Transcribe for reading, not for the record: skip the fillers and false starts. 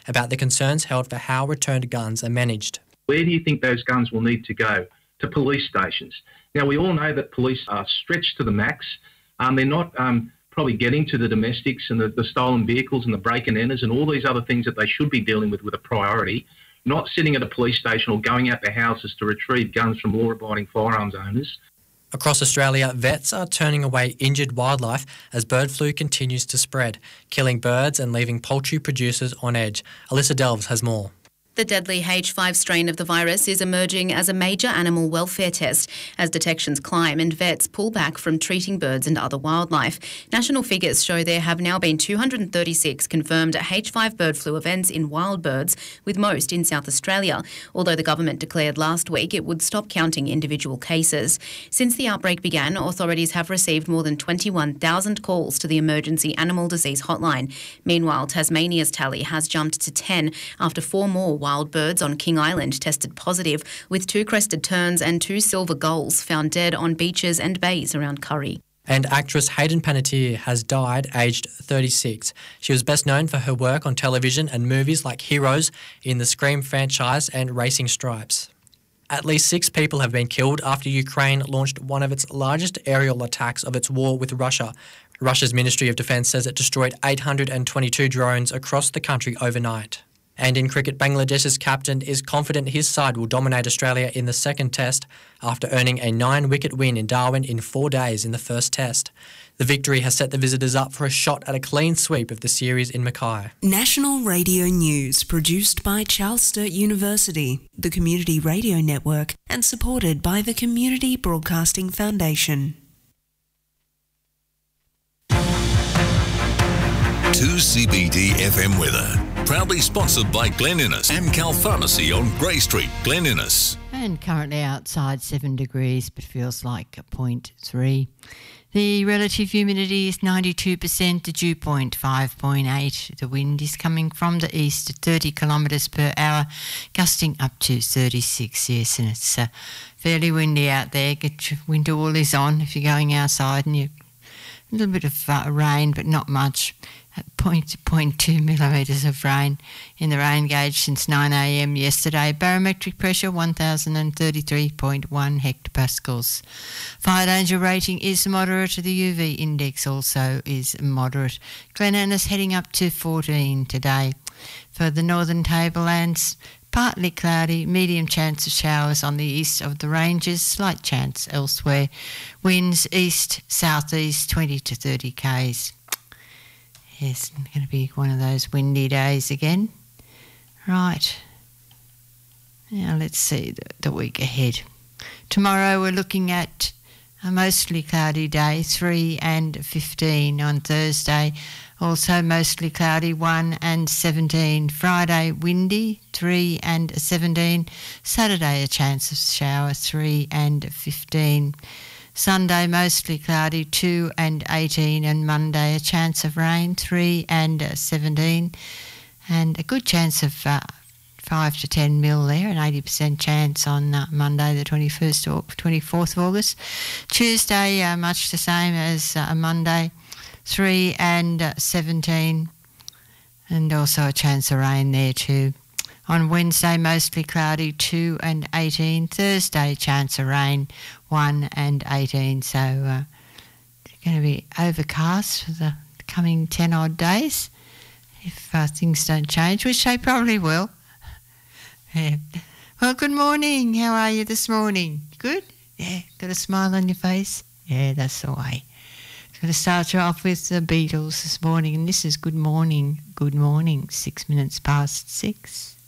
about the concerns held for how returned guns are managed. Where do you think those guns will need to go? To police stations. Now, we all know that police are stretched to the max. They're not probably getting to the domestics and the stolen vehicles and the break and enters and all these other things that they should be dealing with a priority, not sitting at a police station or going out their houses to retrieve guns from law-abiding firearms owners. Across Australia, vets are turning away injured wildlife as bird flu continues to spread, killing birds and leaving poultry producers on edge. Alyssa Delves has more. The deadly H5 strain of the virus is emerging as a major animal welfare test as detections climb and vets pull back from treating birds and other wildlife. National figures show there have now been 236 confirmed H5 bird flu events in wild birds, with most in South Australia, although the government declared last week it would stop counting individual cases. Since the outbreak began, authorities have received more than 21,000 calls to the emergency animal disease hotline. Meanwhile, Tasmania's tally has jumped to 10 after 4 more wild birds on King Island tested positive, with 2 crested terns and 2 silver gulls found dead on beaches and bays around Curry. And actress Hayden Panettiere has died aged 36. She was best known for her work on television and movies like Heroes, in the Scream franchise and Racing Stripes. At least 6 people have been killed after Ukraine launched one of its largest aerial attacks of its war with Russia. Russia's Ministry of Defence says it destroyed 822 drones across the country overnight. And in cricket, Bangladesh's captain is confident his side will dominate Australia in the second test after earning a 9-wicket win in Darwin in 4 days in the first test. The victory has set the visitors up for a shot at a clean sweep of the series in Mackay. National Radio News, produced by Charles Sturt University, the Community Radio Network, and supported by the Community Broadcasting Foundation. 2CBD FM weather. Proudly sponsored by Glen Innes, Amcal Pharmacy on Grey Street, Glen Innes. And currently outside 7 degrees, but feels like 0.3. The relative humidity is 92%, the dew point 5.8. The wind is coming from the east at 30 kilometres per hour, gusting up to 36, yes, and it's fairly windy out there. Get your winter woolies on if you're going outside, and a little bit of rain, but not much. 0.2 millimetres of rain in the rain gauge since 9 a.m. yesterday. Barometric pressure 1033.1 hectopascals. Fire danger rating is moderate. The UV index also is moderate. Glen Innes heading up to 14 today. For the northern tablelands, partly cloudy, medium chance of showers on the east of the ranges, slight chance elsewhere. Winds east-southeast 20 to 30 k's. Yes, it's going to be one of those windy days again. Right. Now let's see the week ahead. Tomorrow we're looking at a mostly cloudy day, 3 and 15 on Thursday. Also mostly cloudy, 1 and 17. Friday, windy, 3 and 17. Saturday, a chance of shower, 3 and 15. Sunday, mostly cloudy, 2 and 18. And Monday, a chance of rain, 3 and 17. And a good chance of 5 to 10 mil there, an 80% chance on Monday the 24th of August. Tuesday, much the same as Monday, 3 and 17, and also a chance of rain there too. On Wednesday, mostly cloudy, 2 and 18. Thursday, chance of rain, 1 and 18. So it's going to be overcast for the coming 10 odd days if things don't change, which they probably will. Yeah. Well, good morning. How are you this morning? Good? Yeah, got a smile on your face? Yeah, that's the way. Going to start you off with the Beatles this morning, and this is Good Morning, 6 minutes past 6.